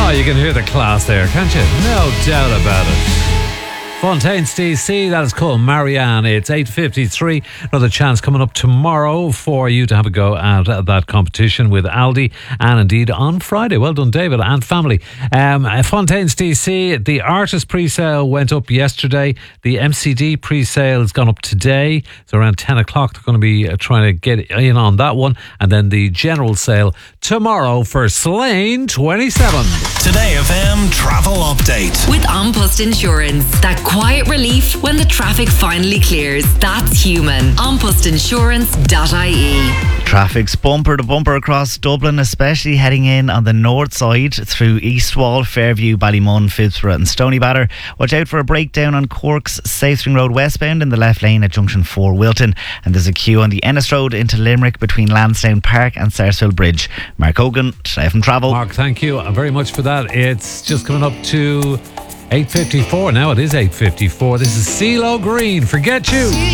Oh, you can hear the class there, can't you? No doubt about it. Fontaine's DC, that is called Marianne. It's 8:53. Another chance coming up tomorrow for you to have a go at that competition with Aldi, and indeed on Friday. Well done, David and family. Fontaine's DC, the artist pre-sale went up yesterday. The MCD pre-sale has gone up today. So around 10 o'clock, they're going to be trying to get in on that one. And then the general sale tomorrow for Slane 27. Today FM travel update. With An Post Insurance. That quiet relief when the traffic finally clears. That's human. Anpostinsurance.ie. Traffic's bumper to bumper across Dublin, especially heading in on the north side through Eastwall, Fairview, Ballymun, Fitzroy and Stoneybatter. Watch out for a breakdown on Cork's Southring Road westbound in the left lane at Junction 4 Wilton. And there's a queue on the Ennis Road into Limerick between Lansdowne Park and Sarsfield Bridge. Mark Hogan, Today from Travel. Mark, thank you very much for that. It's just coming up to 8:54. Now it is 8:54. This is CeeLo Green. Forget You.